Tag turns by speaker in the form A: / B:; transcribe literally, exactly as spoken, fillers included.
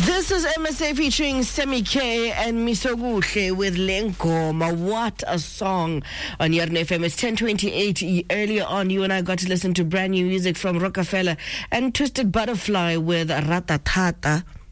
A: This is M S A featuring Semi K and Misoguhle with Lengoma. What a song on Yarn F M. It's ten twenty-eight. Earlier on, you and I got to listen to brand new music from Rockefeller and Twisted Butterfly with Ratatata.